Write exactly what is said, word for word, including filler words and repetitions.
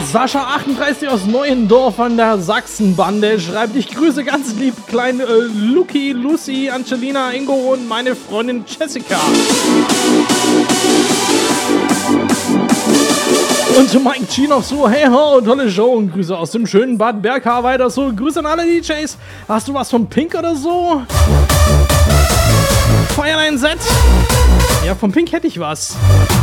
Sascha achtunddreißig aus Neuendorf an der Sachsenbande schreibt, ich grüße ganz lieb klein äh, Luki, Lucy, Angelina, Ingo und meine Freundin Jessica. Und Mike G noch so, hey ho, tolle Show und Grüße aus dem schönen Bad Berka weiter so. Grüße an alle D Js. Hast du was von Pink oder so? Feuerlein Set? Ja, von Pink hätte ich was.